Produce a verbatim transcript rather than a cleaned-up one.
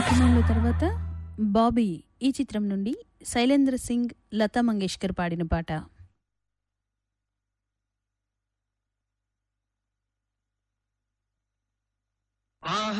కార్యక్రమంలో తర్వాత బాబీ ఈ చిత్రం నుండి శైలేంద్ర సింగ్, లతా మంగేష్కర్ పాడిన పాట. ఆహ